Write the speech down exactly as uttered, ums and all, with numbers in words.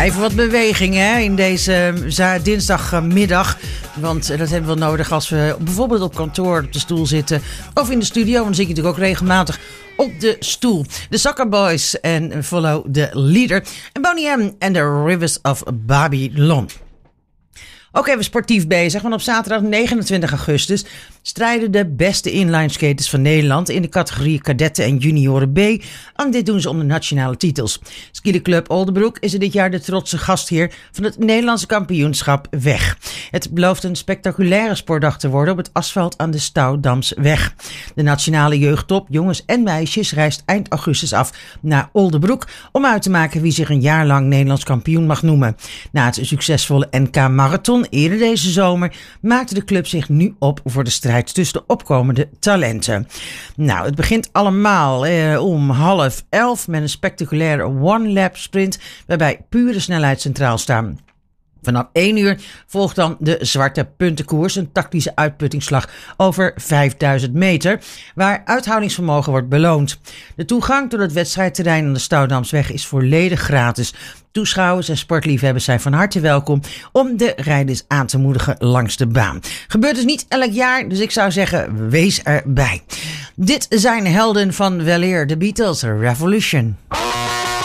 Ja, even wat beweging hè, in deze uh, dinsdagmiddag. Want uh, dat hebben we wel nodig als we bijvoorbeeld op kantoor op de stoel zitten. Of in de studio, want dan zit je natuurlijk ook regelmatig op de stoel. De Soccer Boys en Follow the Leader. En Boney M en The Rivers of Babylon. Ook even sportief bezig, want op zaterdag negenentwintig augustus strijden de beste inlineskaters van Nederland in de categorie kadetten en junioren B. En dit doen ze om de nationale titels. Skielerclub Oldenbroek is er dit jaar de trotse gastheer van het Nederlandse kampioenschap weg. Het belooft een spectaculaire sportdag te worden op het asfalt aan de Stouwdamsweg. De nationale jeugdtop, jongens en meisjes, reist eind augustus af naar Oldenbroek om uit te maken wie zich een jaar lang Nederlands kampioen mag noemen. Na het succesvolle N K Marathon eerder deze zomer maakte de club zich nu op voor de strijd tussen de opkomende talenten. Nou, het begint allemaal eh, om half elf met een spectaculaire one-lap sprint waarbij pure snelheid centraal staan. Vanaf één uur volgt dan de zwarte puntenkoers, een tactische uitputtingsslag over vijfduizend meter, waar uithoudingsvermogen wordt beloond. De toegang tot het wedstrijdterrein aan de Stouwdamsweg is volledig gratis. Toeschouwers en sportliefhebbers zijn van harte welkom om de rijders aan te moedigen langs de baan. Gebeurt dus niet elk jaar, dus ik zou zeggen, wees erbij. Dit zijn helden van weleer, de Beatles, Revolution.